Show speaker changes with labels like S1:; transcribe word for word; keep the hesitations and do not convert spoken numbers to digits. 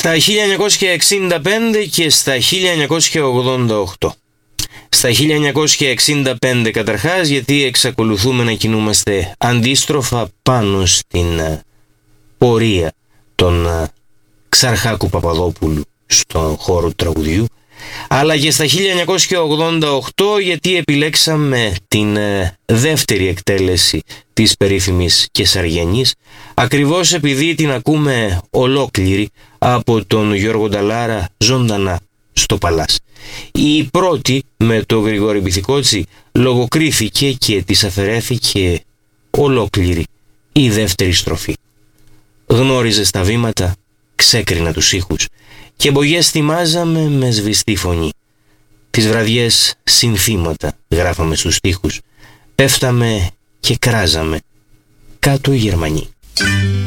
S1: Στα χίλια εννιακόσια εξήντα πέντε και στα χίλια εννιακόσια ογδόντα οκτώ. Στα χίλια εννιακόσια εξήντα πέντε καταρχάς, γιατί εξακολουθούμε να κινούμαστε αντίστροφα πάνω στην πορεία των Ξαρχάκου Παπαδόπουλου στον χώρο του τραγουδιού, αλλά και στα χίλια εννιακόσια ογδόντα οκτώ, γιατί επιλέξαμε την δεύτερη εκτέλεση της περίφημης Κεσαριανής, ακριβώς επειδή την ακούμε ολόκληρη από τον Γιώργο Νταλάρα ζωντανά στο Παλάς. Η πρώτη με τον Γρηγόρη Μπιθικότσι λογοκρίθηκε και της αφαιρέθηκε ολόκληρη η δεύτερη στροφή. Γνώριζε στα βήματα, ξέκρινα τους ήχους και μπογιές θυμάζαμε με σβηστή φωνή. Τις βραδιές συνθήματα γράφαμε στους στίχους, πέφταμε και κράζαμε κάτω οι Γερμανοί.